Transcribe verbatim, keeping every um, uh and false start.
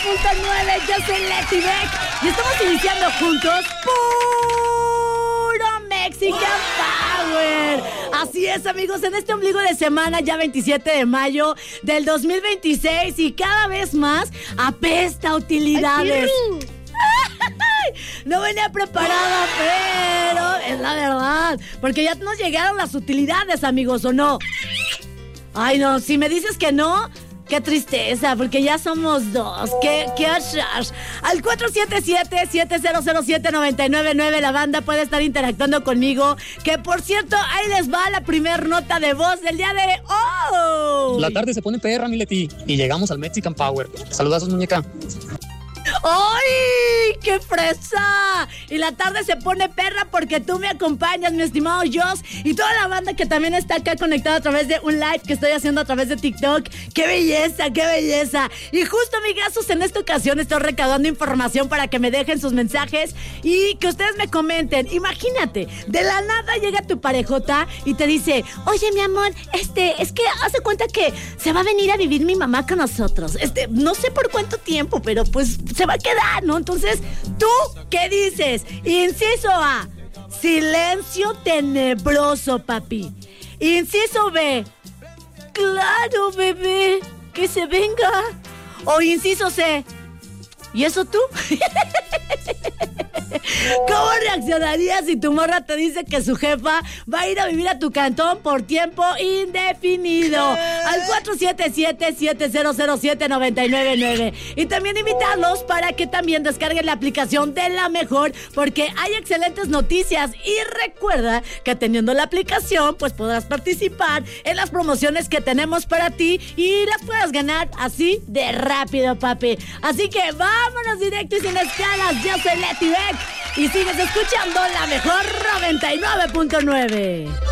punto nueve. Yo soy Leti Beck y estamos iniciando juntos puro Mexican Power. Así es, amigos, en este ombligo de semana, ya veintisiete de mayo del dos mil veintiséis, y cada vez más apesta utilidades. Ay, no venía preparada, pero es la verdad, porque ya nos llegaron las utilidades, amigos, ¿o no? Ay, no, si me dices que no, qué tristeza, porque ya somos dos. Qué, qué ashar. Al cuatro siete siete, siete cero cero siete, nueve nueve nueve la banda puede estar interactuando conmigo. Que por cierto, ahí les va la primer nota de voz del día de hoy. La tarde se pone perra, mi Leti, y llegamos al Mexican Power. Saludazos, muñeca. ¡Ay, qué fresa! Y la tarde se pone perra porque tú me acompañas, mi estimado Joss, y toda la banda que también está acá conectada a través de un live que estoy haciendo a través de TikTok. ¡Qué belleza, qué belleza! Y justo, amigazos, en esta ocasión estoy recaudando información para que me dejen sus mensajes y que ustedes me comenten. Imagínate, de la nada llega tu parejota y te dice: oye, mi amor, este, es que hace cuenta que se va a venir a vivir mi mamá con nosotros. Este, no sé por cuánto tiempo, pero pues se va a quedar, ¿no? Entonces, ¿tú qué dices? Inciso A, silencio tenebroso, papi. Inciso B, claro, bebé, que se venga. O inciso C, ¿y eso tú? ¿Cómo reaccionarías si tu morra te dice que su jefa va a ir a vivir a tu cantón por tiempo indefinido? Al cuatro siete siete, siete cero cero siete, nueve nueve nueve. Y también invitarlos para que también descarguen la aplicación de La Mejor, porque hay excelentes noticias. Y recuerda que teniendo la aplicación, pues podrás participar en las promociones que tenemos para ti y las puedas ganar así de rápido, papi. Así que vámonos directo y sin escalas. Yo soy Leti Beck y sigues escuchando La Mejor noventa y nueve punto nueve.